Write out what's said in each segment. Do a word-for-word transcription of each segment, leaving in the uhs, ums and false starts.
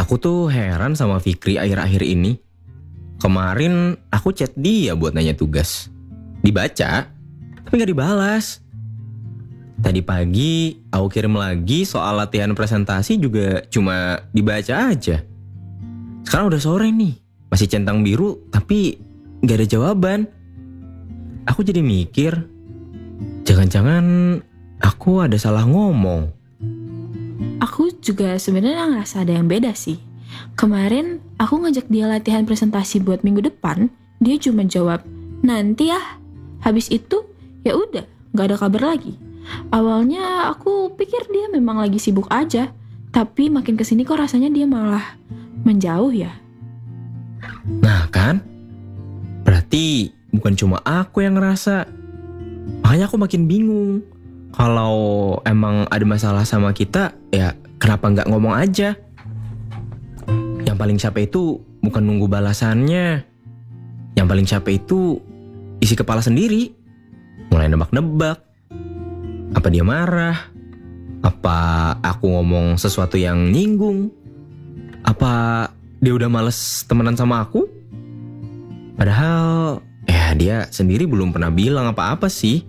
Aku tuh heran sama Fikri akhir-akhir ini. Kemarin aku chat dia buat nanya tugas. Dibaca, tapi gak dibalas. Tadi pagi aku kirim lagi soal latihan presentasi juga cuma dibaca aja. Sekarang udah sore nih, masih centang biru tapi gak ada jawaban. Aku jadi mikir, jangan-jangan aku ada salah ngomong. Aku juga sebenarnya ngerasa ada yang beda sih. Kemarin aku ngajak dia latihan presentasi buat minggu depan, dia cuma jawab, nanti ya. Habis itu, ya udah, gak ada kabar lagi. Awalnya aku pikir dia memang lagi sibuk aja, tapi makin kesini kok rasanya dia malah menjauh ya. Nah kan, berarti bukan cuma aku yang ngerasa. Makanya aku makin bingung. Kalau emang ada masalah sama kita, ya kenapa nggak ngomong aja? Yang paling capek itu bukan nunggu balasannya. Yang paling capek itu isi kepala sendiri. Mulai nebak-nebak. Apa dia marah? Apa aku ngomong sesuatu yang nyinggung? Apa dia udah males temenan sama aku? Padahal, ya dia sendiri belum pernah bilang apa-apa sih.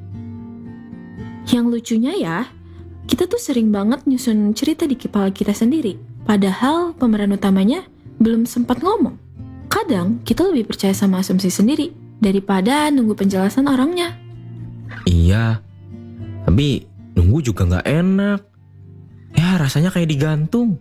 Yang lucunya ya, kita tuh sering banget nyusun cerita di kepala kita sendiri. Padahal pemeran utamanya belum sempat ngomong. Kadang kita lebih percaya sama asumsi sendiri daripada nunggu penjelasan orangnya. Iya, tapi nunggu juga gak enak. Ya rasanya kayak digantung.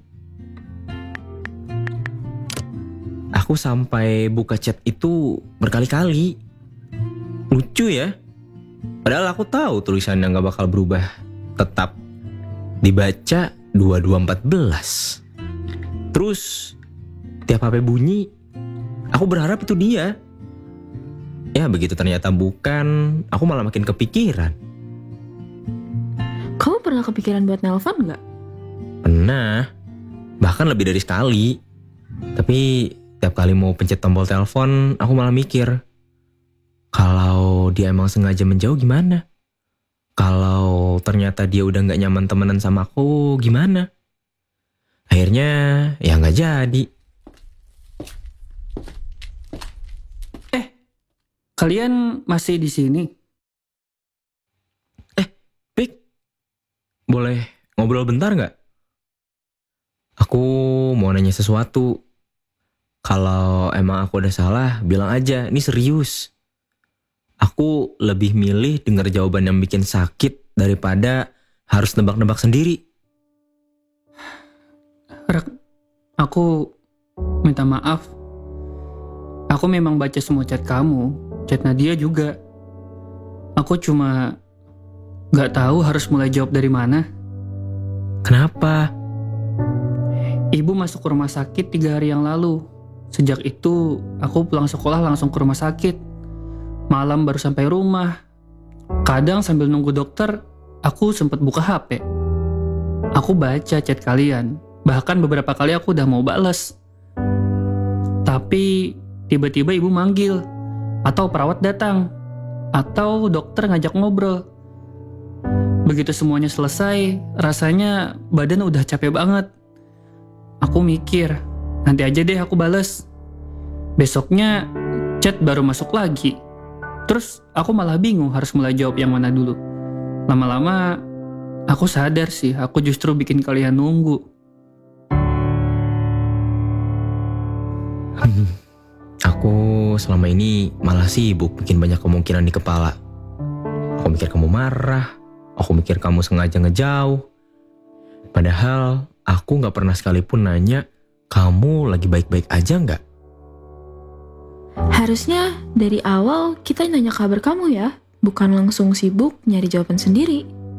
Aku sampai buka chat itu berkali-kali. Lucu ya. Padahal aku tahu tulisannya gak bakal berubah. Tetap dibaca dua dua empat belas. Terus tiap H P bunyi, aku berharap itu dia. Ya begitu ternyata bukan, aku malah makin kepikiran. Kamu pernah kepikiran buat nelpon gak? Pernah, bahkan lebih dari sekali. Tapi tiap kali mau pencet tombol telepon, aku malah mikir, kalau dia emang sengaja menjauh gimana? Kalau ternyata dia udah gak nyaman temenan sama aku gimana? Akhirnya ya gak jadi. Eh, kalian masih di sini? Eh, Pik, boleh ngobrol bentar gak? Aku mau nanya sesuatu. Kalau emang aku udah salah, bilang aja, ini serius. Aku lebih milih dengar jawaban yang bikin sakit daripada harus nebak-nebak sendiri. Rak, aku minta maaf. Aku memang baca semua chat kamu, chat Nadia juga. Aku cuma gak tahu harus mulai jawab dari mana. Kenapa? Ibu masuk ke rumah sakit tiga hari yang lalu. Sejak itu, aku pulang sekolah langsung ke rumah sakit. Malam baru sampai rumah. Kadang sambil nunggu dokter, aku sempat buka H P. Aku baca chat kalian. Bahkan beberapa kali aku udah mau bales. Tapi tiba-tiba ibu manggil. Atau perawat datang. Atau dokter ngajak ngobrol. Begitu semuanya selesai, rasanya badan udah capek banget. Aku mikir, nanti aja deh aku bales. Besoknya chat baru masuk lagi. Terus aku malah bingung harus mulai jawab yang mana dulu. Lama-lama aku sadar sih, aku justru bikin kalian nunggu. Hmm, aku selama ini malah sibuk bikin banyak kemungkinan di kepala. Aku mikir kamu marah, aku mikir kamu sengaja ngejauh. Padahal aku gak pernah sekalipun nanya, kamu lagi baik-baik aja gak? Harusnya dari awal kita nanya kabar kamu ya, bukan langsung sibuk nyari jawaban sendiri.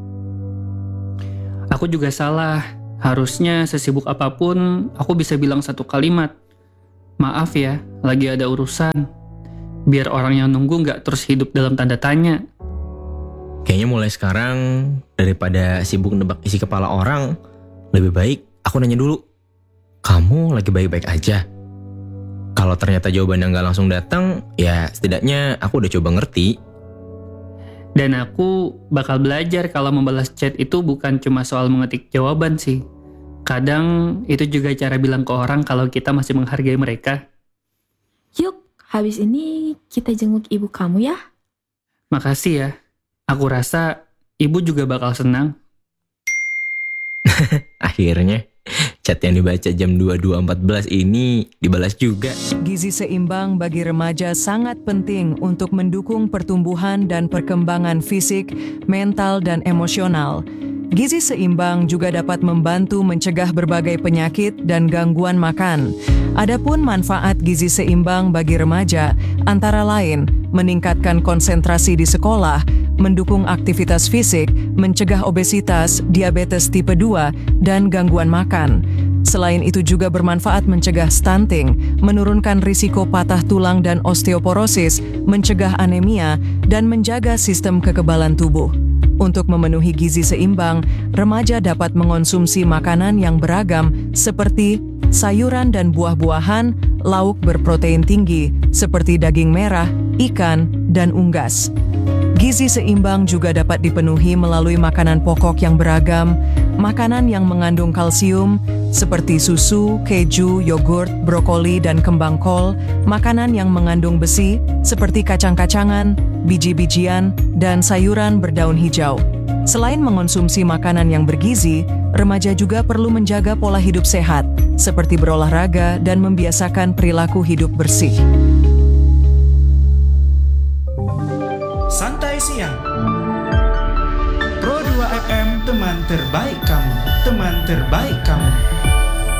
Aku juga salah. Harusnya sesibuk apapun, aku bisa bilang satu kalimat. Maaf ya, lagi ada urusan. Biar orang yang nunggu gak terus hidup dalam tanda tanya. Kayaknya mulai sekarang, daripada sibuk nebak isi kepala orang, lebih baik aku nanya dulu, kamu lagi baik-baik aja? Kalau ternyata jawabannya nggak langsung datang, ya setidaknya aku udah coba ngerti. Dan aku bakal belajar kalau membalas chat itu bukan cuma soal mengetik jawaban sih. Kadang itu juga cara bilang ke orang kalau kita masih menghargai mereka. Yuk, habis ini kita jenguk ibu kamu ya. Makasih ya. Aku rasa ibu juga bakal senang. Akhirnya, chat yang dibaca jam dua puluh dua empat belas ini dibalas juga. Gizi seimbang bagi remaja sangat penting untuk mendukung pertumbuhan dan perkembangan fisik, mental, dan emosional. Gizi seimbang juga dapat membantu mencegah berbagai penyakit dan gangguan makan. Adapun manfaat gizi seimbang bagi remaja antara lain meningkatkan konsentrasi di sekolah, mendukung aktivitas fisik, mencegah obesitas, diabetes tipe dua, dan gangguan makan. Selain itu juga bermanfaat mencegah stunting, menurunkan risiko patah tulang dan osteoporosis, mencegah anemia, dan menjaga sistem kekebalan tubuh. Untuk memenuhi gizi seimbang, remaja dapat mengonsumsi makanan yang beragam seperti sayuran dan buah-buahan, lauk berprotein tinggi seperti daging merah, ikan, dan unggas. Gizi seimbang juga dapat dipenuhi melalui makanan pokok yang beragam, makanan yang mengandung kalsium seperti susu, keju, yogurt, brokoli, dan kembang kol, makanan yang mengandung besi seperti kacang-kacangan, biji-bijian, dan sayuran berdaun hijau. Selain mengonsumsi makanan yang bergizi, remaja juga perlu menjaga pola hidup sehat, seperti berolahraga dan membiasakan perilaku hidup bersih. Santai Siang Pro dua F M, teman terbaik kamu, teman terbaik kamu.